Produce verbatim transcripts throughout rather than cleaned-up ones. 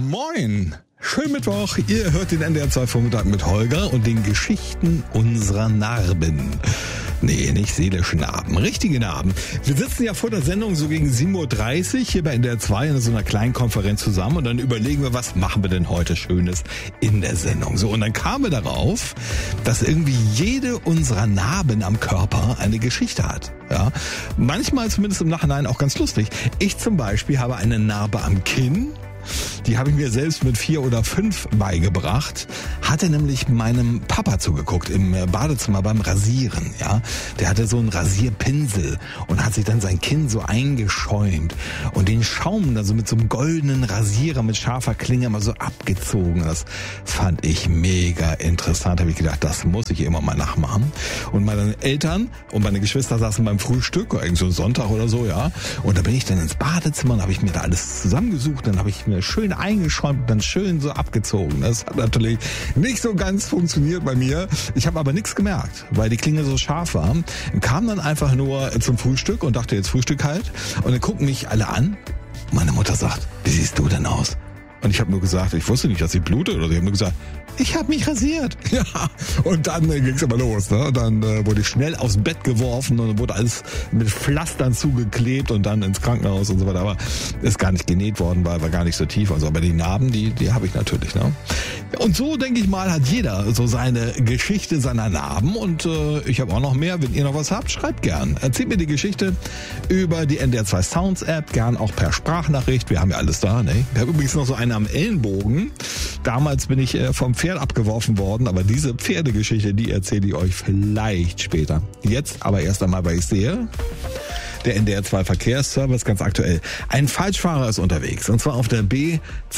Moin! Schönen Mittwoch, ihr hört den N D R zwei Vormittag mit Holger und den Geschichten unserer Narben. Nee, nicht seelische Narben, richtige Narben. Wir sitzen ja vor der Sendung so gegen sieben Uhr dreißig hier bei N D R zwei in so einer kleinen Konferenz zusammen und dann überlegen wir, was machen wir denn heute Schönes in der Sendung. So, und dann kamen wir darauf, dass irgendwie jede unserer Narben am Körper eine Geschichte hat. Ja, manchmal zumindest im Nachhinein auch ganz lustig. Ich zum Beispiel habe eine Narbe am Kinn. Die habe ich mir selbst mit vier oder fünf beigebracht. Hatte nämlich meinem Papa zugeguckt im Badezimmer beim Rasieren. Ja, der hatte so einen Rasierpinsel und hat sich dann sein Kinn so eingeschäumt und den Schaum da so mit so einem goldenen Rasierer mit scharfer Klinge mal so abgezogen. Das fand ich mega interessant. Habe ich gedacht, das muss ich immer mal nachmachen. Und meine Eltern und meine Geschwister saßen beim Frühstück, irgendwie so Sonntag oder so, ja. Und da bin ich dann ins Badezimmer und habe ich mir da alles zusammengesucht. Dann habe ich mir schön eingeschäumt und dann schön so abgezogen. Das hat natürlich nicht so ganz funktioniert bei mir. Ich habe aber nichts gemerkt, weil die Klinge so scharf war. Kam dann einfach nur zum Frühstück und dachte, jetzt Frühstück halt. Und dann gucken mich alle an. Meine Mutter sagt, wie siehst du denn aus? Und ich habe nur gesagt, ich wusste nicht, dass ich blute oder so. Ich habe nur gesagt, ich habe mich rasiert. Ja, und dann äh, ging es aber los. Ne? Dann äh, wurde ich schnell aufs Bett geworfen und dann wurde alles mit Pflastern zugeklebt und dann ins Krankenhaus und so weiter. Aber ist gar nicht genäht worden, weil war gar nicht so tief. Also, aber die Narben, die, die habe ich natürlich. Ne? Und so, denke ich mal, hat jeder so seine Geschichte seiner Narben. Und äh, ich habe auch noch mehr. Wenn ihr noch was habt, schreibt gern. Erzählt mir die Geschichte über die N D R zwei Sounds App. Gern auch per Sprachnachricht. Wir haben ja alles da. Ne? Wir haben übrigens noch so eine am Ellenbogen. Damals bin ich äh, vom Pferd abgeworfen worden, aber diese Pferdegeschichte, die erzähle ich euch vielleicht später. Jetzt aber erst einmal, weil ich sehe, der N D R zwei Verkehrsservice ganz aktuell. Ein Falschfahrer ist unterwegs und zwar auf der B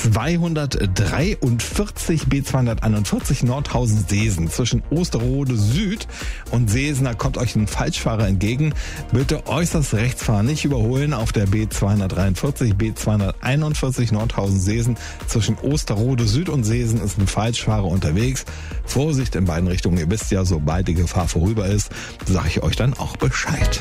zweihundertdreiundvierzig, B zweihunderteinundvierzig Nordhausen-Seesen zwischen Osterode Süd und Seesen. Da kommt euch ein Falschfahrer entgegen. Bitte äußerst rechts fahren, nicht überholen auf der B zweihundertdreiundvierzig, B zweihunderteinundvierzig Nordhausen-Seesen zwischen Osterode Süd und Seesen ist ein Falschfahrer unterwegs. Vorsicht in beiden Richtungen. Ihr wisst ja, sobald die Gefahr vorüber ist, sage ich euch dann auch Bescheid.